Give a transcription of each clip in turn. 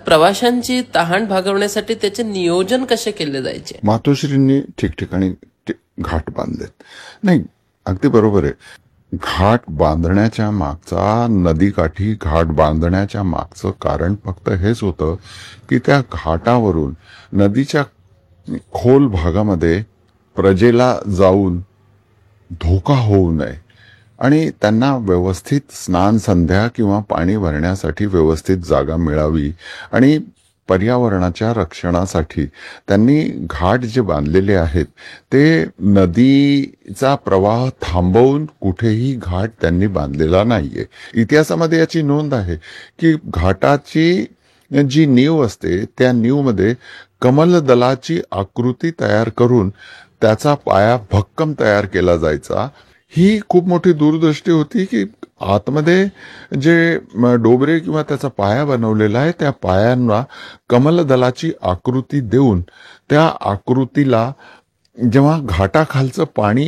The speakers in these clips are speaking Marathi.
प्रवाशांची तहान भागवण्यासाठी त्याचे नियोजन कसे केले जायचे? मातोश्रींनी ठिकठिकाणी घाट बांधलेत. नाही, अगदी बरोबर आहे. घाट बांधण्याच्या मागचा, नदीकाठी घाट बांधण्याच्या मागचं कारण फक्त हेच होतं की त्या घाटावरून नदीच्या खोल भागामध्ये प्रजेला जाऊन धोका होऊ नये आणि त्यांना व्यवस्थित स्नान संध्या किंवा पाणी भरण्यासाठी व्यवस्थित जागा मिळावी आणि पर्यावरणाच्या रक्षणासाठी त्यांनी घाट जे बांधलेले आहेत ते नदीचा प्रवाह थांबवून कुठेही घाट त्यांनी बांधलेला नाहीये. इतिहासामध्ये याची नोंद आहे की घाटाची जी नीव असते त्या नीवमध्ये कमलदलाची आकृती तयार करून त्याचा पाया भक्कम तयार केला जायचा. ही खूप मोठी दूरदृष्टी होती की आतमध्ये जे डोबरे किंवा त्याचा पाया बनवलेला आहे त्या पायांना कमलदलाची आकृती देऊन त्या आकृतीला जेव्हा घाटाखालचं पाणी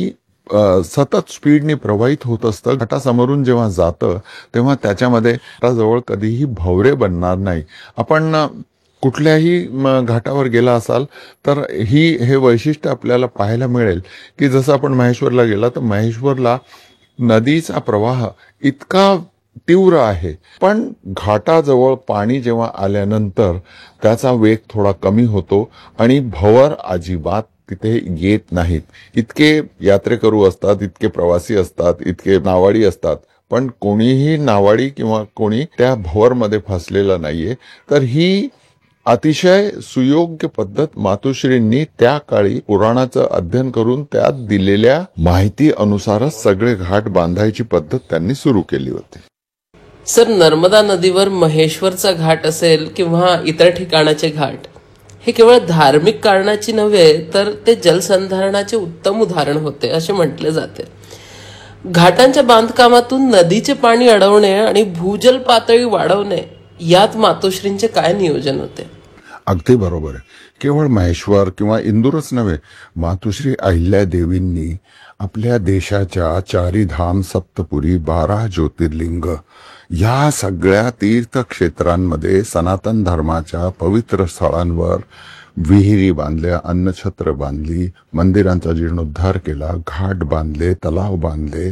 सतत स्पीडने प्रवाहित होत असतं, घाटासमोरून जेव्हा जातं तेव्हा त्याच्यामध्ये जवळ कधीही भवरे बनणार नाही. आपण कुठल्याही घाटावर गेला असाल तर हे वैशिष्ट्य आपल्याला पाहायला मिळेल की जसं आपण महेश्वरला गेला तर महेश्वरला नदीचा प्रवाह इतका तीव्र आहे, पण घाटाजवळ पाणी जेव्हा आल्यानंतर त्याचा वेग थोडा कमी होतो आणि भवर अजिबात तिथे येत नाहीत. इतके यात्रेकरू असतात, इतके प्रवासी असतात, इतके नावाडी असतात, पण कोणीही नावाडी किंवा कोणी त्या भवरमध्ये फसलेलं नाहीये. तर ही अतिशय सुयोग्य पद्धत मातोश्रींनी त्या काळी पुराणाचं अध्ययन करून त्यात दिलेल्या माहिती अनुसारच सगळे घाट बांधायची पद्धत त्यांनी सुरू केली होती. सर, नर्मदा नदीवर महेश्वरचा घाट असेल किंवा इतर ठिकाणाचे घाट हे केवळ धार्मिक कारणाची नव्हे तर ते जलसंधारणाचे उत्तम उदाहरण होते असे म्हटले जाते. घाटांच्या बांधकामातून नदीचे पाणी अडवणे आणि भूजल पातळी वाढवणे यात मातोश्रींचे काय नियोजन होते? अगदी बरोबर आहे. केवळ महेश्वर किंवा इंदूरच नव्हे, मातोश्री अहिल्यादेवींनी आपल्या देशाच्या चारीधाम, सप्तपुरी, 12 ज्योतिर्लिंग या सगळ्या तीर्थक्षेत्रांमध्ये सनातन धर्माच्या पवित्र स्थळांवर विहिरी बांधल्या, अन्नछत्र बांधली, मंदिरांचा जीर्णोद्धार केला, घाट बांधले, तलाव बांधले.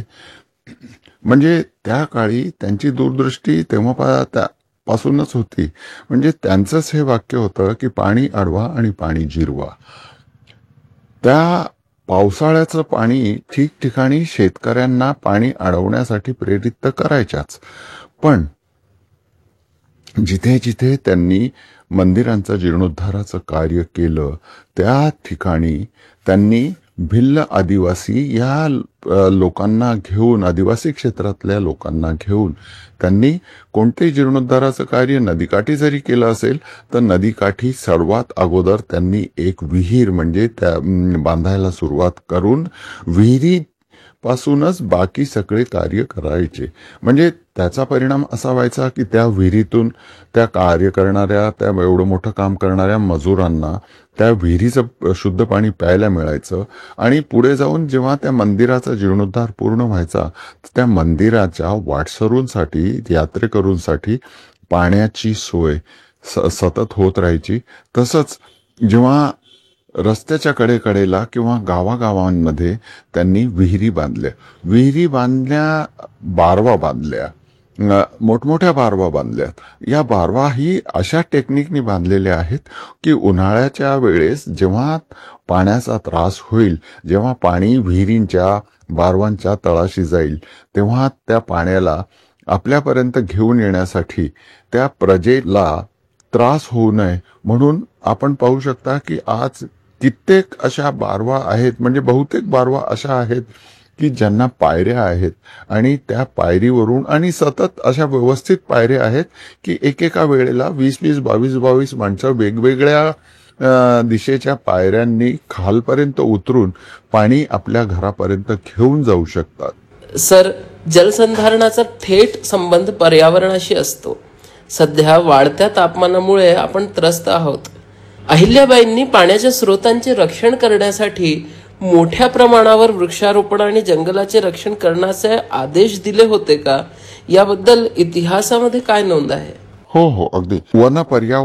म्हणजे त्या काळी त्यांची दूरदृष्टी तेव्हा पासूनच होती. म्हणजे त्यांचंच हे वाक्य होतं की पाणी अडवा आणि पाणी जिरवा. त्या पावसाळ्याचं पाणी ठिकठिकाणी शेतकऱ्यांना पाणी अडवण्यासाठी प्रेरित तर करायच्याच, पण जिथे जिथे त्यांनी मंदिरांचं जीर्णोद्धाराचं कार्य केलं त्या ठिकाणी त्यांनी भिल्ल आदिवासी या लोकांना घेऊन, आदिवासी क्षेत्रातल्या लोकांना घेऊन त्यांनी कोणतेही जीर्णोद्धाराचं कार्य नदीकाठी जरी केलं असेल तर नदीकाठी सर्वात अगोदर त्यांनी एक विहीर म्हणजे त्या बांधायला सुरुवात करून विहिरी पासूनच बाकी सगळे कार्य करायचे. म्हणजे त्याचा परिणाम असा व्हायचा की त्या विहिरीतून त्या कार्य करणाऱ्या, त्या एवढं मोठं काम करणाऱ्या मजुरांना त्या विहिरीचं शुद्ध पाणी प्यायला मिळायचं आणि पुढे जाऊन जेव्हा त्या मंदिराचा जीर्णोद्धार पूर्ण व्हायचा तर त्या मंदिराच्या वाटसरूंसाठी, यात्रेकरूंसाठी पाण्याची सोय सतत होत राहायची. तसंच जेव्हा रस्त्याच्या कडेकडेला किंवा गावागावांमध्ये त्यांनी विहिरी बांधल्या, बारवा बांधल्या, मोठमोठ्या बारवा बांधल्यात. या बारवा ही अशा टेक्निकनी बांधलेल्या आहेत की उन्हाळ्याच्या वेळेस जेव्हा पाण्याचा त्रास होईल, जेव्हा पाणी विहिरींच्या, बारवांच्या तळाशी जाईल तेव्हा त्या पाण्याला आपल्यापर्यंत घेऊन येण्यासाठी त्या प्रजेला त्रास होऊ नये म्हणून आपण पाहू शकता की आज कित्येक अशा बारवा आहेत, म्हणजे बहुतेक बारवा अशा आहेत की ज्यांना पायऱ्या आहेत आणि त्या पायरीवरून आणि सतत अशा व्यवस्थित पायऱ्या आहेत की एकेका वेळेला 20-20, 22-22 माणसं वेगवेगळ्या दिशेच्या पायऱ्यांनी खालपर्यंत उतरून पाणी आपल्या घरापर्यंत घेऊन जाऊ शकतात. सर, जलसंधारणाचा थेट संबंध पर्यावरणाशी असतो. सध्या वाढत्या तापमानामुळे आपण त्रस्त आहोत. अहिल्याबाईंनी पाण्याच्या स्रोतांचे रक्षण करण्यासाठी मोठ्या प्रमाणावर वृक्षारोपण आणि जंगलाचे रक्षण करण्याचे आदेश दिले होते का? याबद्दल इतिहासामध्ये काय नोंद आहे? हो, अगदी. वन पर्यावरण